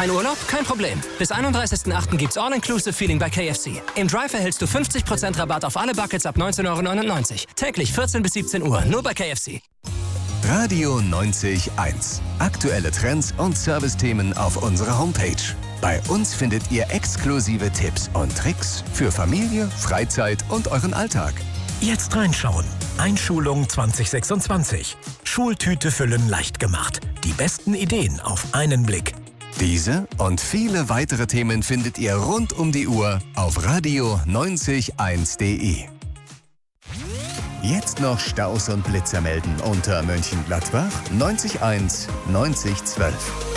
Kein Urlaub? Kein Problem. Bis 31.08. gibt's All-Inclusive-Feeling bei KFC. Im Drive erhältst du 50% Rabatt auf alle Buckets ab 19,99 €. Täglich 14 bis 17 Uhr, nur bei KFC. Radio 90.1. Aktuelle Trends und Servicethemen auf unserer Homepage. Bei uns findet ihr exklusive Tipps und Tricks für Familie, Freizeit und euren Alltag. Jetzt reinschauen. Einschulung 2026. Schultüte füllen leicht gemacht. Die besten Ideen auf einen Blick. Diese und viele weitere Themen findet ihr rund um die Uhr auf radio901.de. Jetzt noch Staus und Blitzer melden unter Mönchengladbach 90 1 90 12.